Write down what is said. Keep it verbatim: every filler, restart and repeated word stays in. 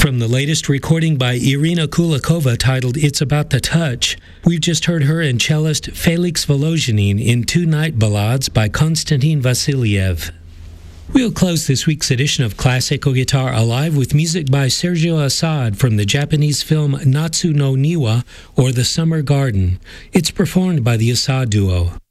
From the latest recording by Irina Kulikova titled It's About the Touch, we've just heard her and cellist Felix Volozhinin in Two Night Ballades by Konstantin Vassiliev. We'll close this week's edition of Classical Guitar Alive with music by Sergio Assad from the Japanese film Natsu no Niwa, or The Summer Garden. It's performed by the Assad Duo.